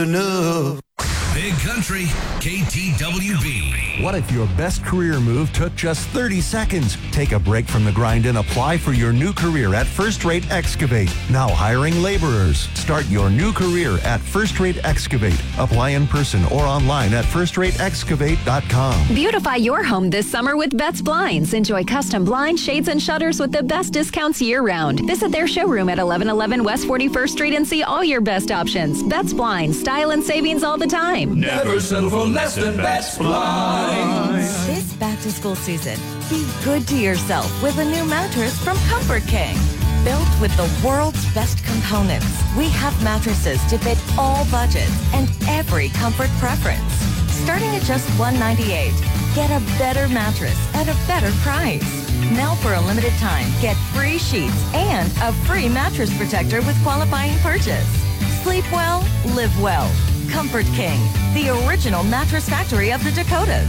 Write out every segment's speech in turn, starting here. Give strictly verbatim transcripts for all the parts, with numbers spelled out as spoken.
enough. Big Country, K T W B. What if your best career move took just thirty seconds? Take a break from the grind and apply for your new career at First Rate Excavate. Now hiring laborers. Start your new career at First Rate Excavate. Apply in person or online at first rate excavate dot com. Beautify your home this summer with Betts Blinds. Enjoy custom blinds, shades, and shutters with the best discounts year-round. Visit their showroom at eleven eleven West forty-first Street and see all your best options. Betts Blinds, style and savings all the time. Never settle for less than Betts Blinds. This back-to-school season, be good to yourself with a new mattress from Comfort King. Built with the world's best components, we have mattresses to fit all budgets and every comfort preference. Starting at just one hundred ninety-eight dollars, get a better mattress at a better price. Now for a limited time, get free sheets and a free mattress protector with qualifying purchase. Sleep well, live well. Comfort King, the original mattress factory of the Dakotas.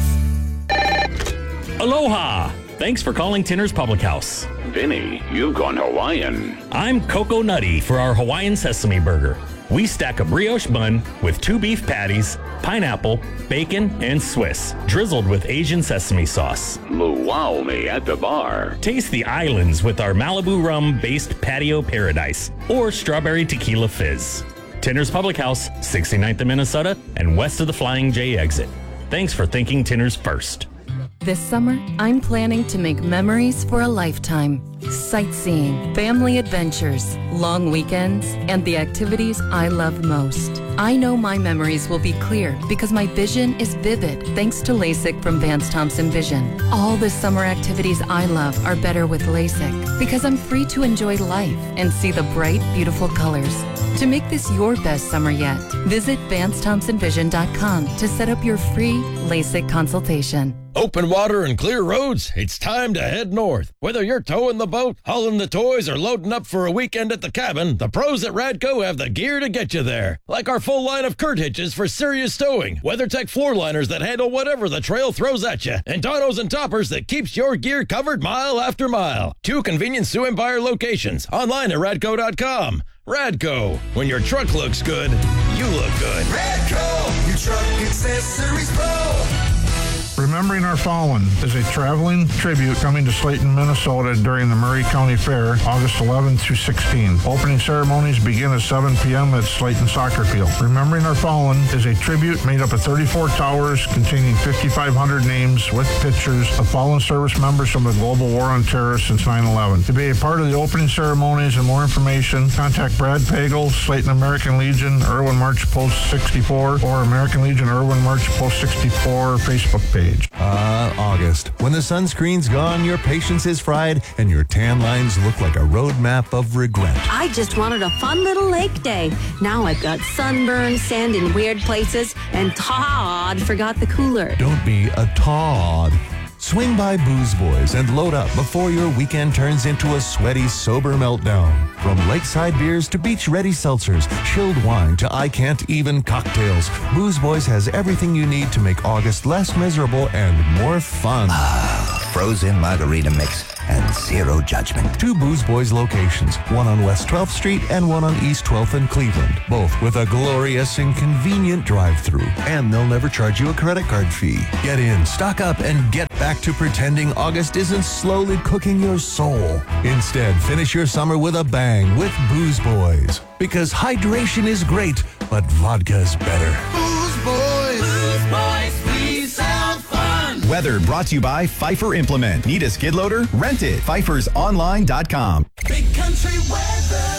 Aloha! Thanks for calling Tinner's Public House. Vinny, you've gone Hawaiian. I'm Coco Nutty for our Hawaiian Sesame Burger. We stack a brioche bun with two beef patties, pineapple, bacon, and Swiss, drizzled with Asian sesame sauce. Luau me at the bar. Taste the islands with our Malibu rum-based patio paradise or strawberry tequila fizz. Tinner's Public House, sixty-ninth in Minnesota and west of the Flying J exit. Thanks for thinking Tinner's first. This summer, I'm planning to make memories for a lifetime. Sightseeing, family adventures, long weekends, and the activities I love most. I know my memories will be clear because my vision is vivid thanks to LASIK from Vance Thompson Vision. All the summer activities I love are better with LASIK because I'm free to enjoy life and see the bright, beautiful colors. To make this your best summer yet, visit Vance Thompson Vision dot com to set up your free LASIK consultation. Open water and clear roads, it's time to head north. Whether you're towing the boat, hauling the toys, or loading up for a weekend at the cabin, the pros at Radco have the gear to get you there. Like our full line of Kurt hitches for serious towing, WeatherTech floor liners that handle whatever the trail throws at you, and Donos and toppers that keeps your gear covered mile after mile. Two convenient Sue Empire locations, online at radco dot com. Radco, when your truck looks good, you look good. Radco, your truck accessories pro. Remembering Our Fallen is a traveling tribute coming to Slayton, Minnesota during the Murray County Fair, August eleventh through sixteenth. Opening ceremonies begin at seven p.m. at Slayton Soccer Field. Remembering Our Fallen is a tribute made up of thirty-four towers containing fifty-five hundred names with pictures of fallen service members from the global war on terror since nine eleven. To be a part of the opening ceremonies and more information, contact Brad Pagel, Slayton American Legion, Irwin March Post sixty-four, or American Legion Irwin March Post sixty-four Facebook page. Ah, uh, August. When the sunscreen's gone, your patience is fried, and your tan lines look like a roadmap of regret. I just wanted a fun little lake day. Now I've got sunburn, sand in weird places, and Todd forgot the cooler. Don't be a Todd. Swing by Booze Boys and load up before your weekend turns into a sweaty, sober meltdown. From lakeside beers to beach-ready seltzers, chilled wine to I-can't-even cocktails, Booze Boys has everything you need to make August less miserable and more fun. Ah, frozen margarita mix and zero judgment. Two Booze Boys locations, one on West twelfth Street and one on East twelfth in Cleveland, both with a glorious and convenient drive-thru. And they'll never charge you a credit card fee. Get in, stock up, and get back to pretending August isn't slowly cooking your soul. Instead, finish your summer with a bang with Booze Boys. Because hydration is great, but vodka's better. Booze Boys. Booze Boys, please sound fun. Weather brought to you by Pfeiffer Implement. Need a skid loader? Rent it. Pfeiffer's online dot com. Big Country weather.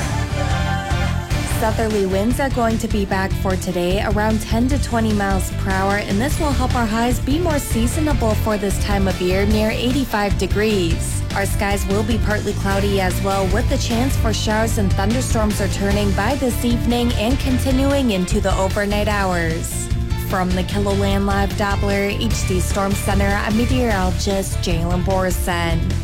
Southerly winds are going to be back for today, around ten to twenty miles per hour, and this will help our highs be more seasonable for this time of year, near eighty-five degrees. Our skies will be partly cloudy as well, with the chance for showers and thunderstorms returning by this evening and continuing into the overnight hours. From the KiloLand Live Doppler H D Storm Center, I'm meteorologist Jalen Borson.